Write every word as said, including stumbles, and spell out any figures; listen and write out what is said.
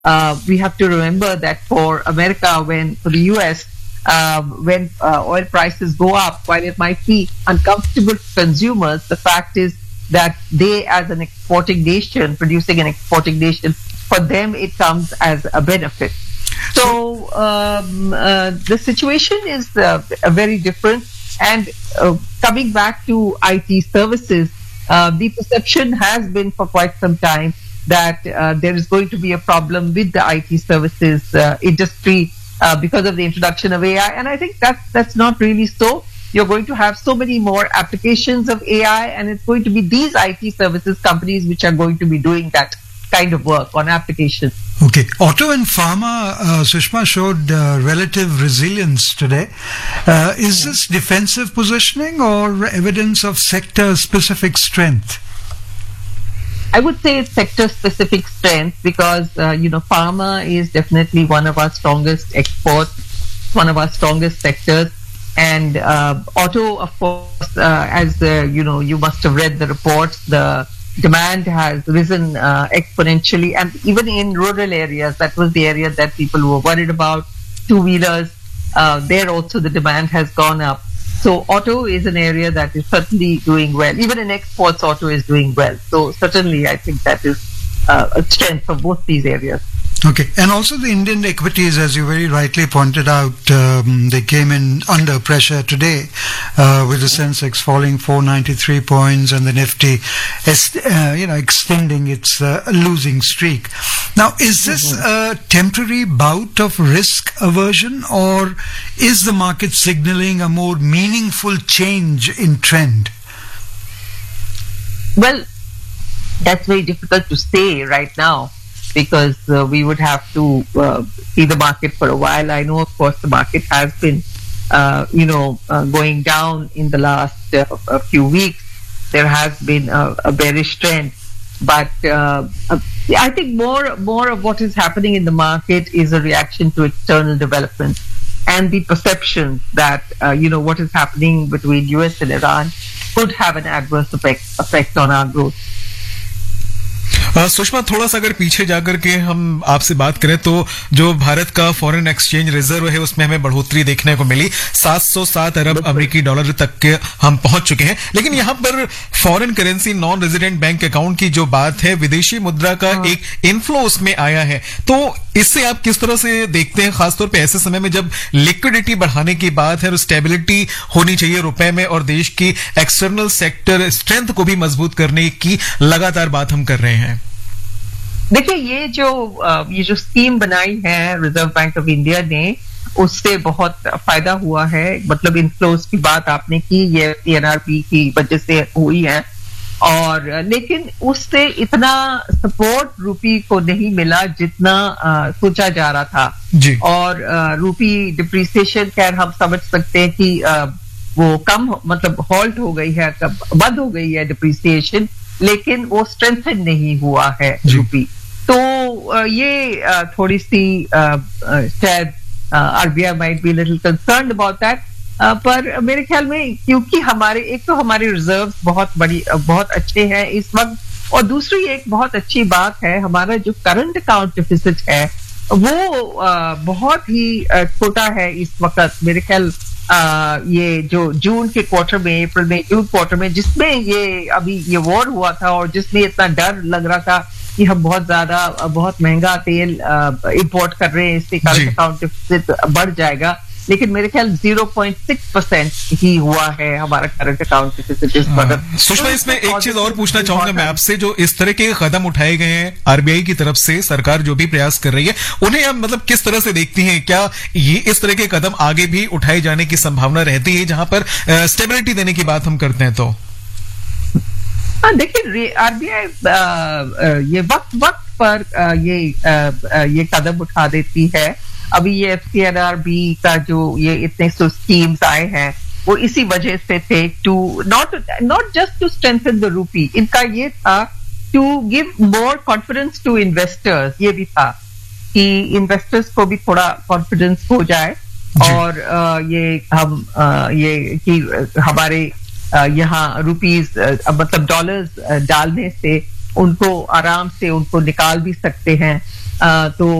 uh, we have to remember that for America, when for the U S, uh, when uh, oil prices go up, while it might be uncomfortable for consumers, the fact is that they, as an exporting nation, producing an exporting nation, for them it comes as a benefit. So um, uh, the situation is uh, very different. And uh, coming back to I T services, uh, the perception has been for quite some time that uh, there is going to be a problem with the I T services uh, industry uh, because of the introduction of A I. And I think that's, that's not really so. You're going to have so many more applications of A I, and it's going to be these I T services companies which are going to be doing that kind of work on applications. Okay. Auto and pharma, uh, Sushma, showed uh, relative resilience today. Uh, is this defensive positioning or evidence of sector-specific strength? I would say it's sector-specific strength because, uh, you know, pharma is definitely one of our strongest exports, one of our strongest sectors. And uh, auto, of course, uh, as uh, you know, you must have read the reports, the demand has risen uh, exponentially, and even in rural areas, that was the area that people were worried about. Two-wheelers, uh, there also the demand has gone up. So auto is an area that is certainly doing well. Even in exports, auto is doing well. So certainly, I think that is uh, a strength for both these areas. Okay. And also the Indian equities, as you very rightly pointed out, um, they came in under pressure today uh, with the Sensex falling four ninety-three points and the Nifty est- uh, you know, extending its uh, losing streak. Now, is this a temporary bout of risk aversion, or is the market signaling a more meaningful change in trend? Well, that's very difficult to say right now, because uh, we would have to uh, see the market for a while. I know, of course, the market has been, uh, you know, uh, going down in the last uh, a few weeks. There has been a, a bearish trend, but uh, I think more more of what is happening in the market is a reaction to external developments and the perception that uh, you know what is happening between U S and Iran could have an adverse effect effect on our growth. Sushma, थोड़ा सा अगर पीछे जाकर के हम आपसे बात करें तो जो भारत का फॉरेन एक्सचेंज रिजर्व है उसमें हमें बढ़ोतरी देखने को मिली, सात सौ सात अरब अमेरिकी डॉलर तक के हम पहुंच चुके हैं। लेकिन यहां पर foreign currency non resident bank account की जो बात है, विदेशी मुद्रा का एक इनफ्लो उसमें आया है, तो इससे आप किस तरह से देखते हैं, खासतौर पे ऐसे समय में जब लिक्विडिटी बढ़ाने की बात है और स्टेबिलिटी होनी चाहिए रुपए में और देश की एक्सटर्नल सेक्टर स्ट्रेंथ को भी मजबूत करने की लगातार बात हम कर रहे हैं? देखिए, ये जो ये जो स्कीम बनाई है रिजर्व बैंक ऑफ इंडिया ने, उससे बहुत फायदा हुआ है। मतलब इनफ्लोज की बात आपने की, ये एनआरपी की वजह से हुई है, और लेकिन उससे इतना सपोर्ट रूपी को नहीं मिला जितना आ, सोचा जा रहा था जी। और आ, रूपी डिप्रिसिएशन, खैर हम समझ सकते हैं कि आ, वो कम, मतलब हॉल्ट हो गई है, बंद हो गई है डिप्रिसिएशन, लेकिन वो स्ट्रेंथन नहीं हुआ है रूपी। तो ये थोड़ी सी शायद RBI might be little concerned about that, पर मेरे ख्याल में क्योंकि हमारे एक तो हमारे रिजर्व्स बहुत बड़ी बहुत अच्छे हैं इस वक्त, और दूसरी एक बहुत अच्छी बात है, हमारा जो करंट अकाउंट डिफिसिट है वो बहुत ही छोटा है इस वक्त। मेरे ख्याल ये जो जून के क्वार्टर में, अप्रैल में, जून क्वार्टर में, जिसमें ये अभी ये वॉर हुआ था और जिसमें इतना डर लग रहा था कि हम बहुत ज्यादा बहुत महंगा तेल इंपोर्ट कर रहे हैं, इससे करंट अकाउंट डिफिसिट बढ़ जाएगा, लेकिन मेरे ख्याल ज़ीरो पॉइंट सिक्स परसेंट ही हुआ है हमारा करंट अकाउंट डिफिसिट इस वक्त। सुषमा, इसमें एक चीज और पूछना चाहूंगा मैं आपसे, जो इस तरह के कदम उठाए गए हैं आरबीआई की तरफ से, सरकार जो भी प्रयास कर रही है, उन्हें आप मतलब किस तरह से देखती हैं? क्या ये इस तरह के कदम आगे भी उठाए जाने की संभावना रहती है जहां पर स्टेबिलिटी देने की बात हम करते हैं? तो हाँ, देखिए, आरबीआई ये वक्त वक्त पर ये ये कदम उठा देती है। अभी ये एफसीएनआरबी का जो ये इतने स्कीम्स आए हैं वो इसी वजह से थे, to not not just to strengthen the rupee, इनका ये था to give more confidence to investors. ये भी था कि इन्वेस्टर्स को भी थोड़ा कॉन्फिडेंस हो जाए, और ये हम ये कि हमारे यहाँ रुपीज मतलब डॉलर्स डालने से उनको आराम से उनको निकाल भी सकते हैं, तो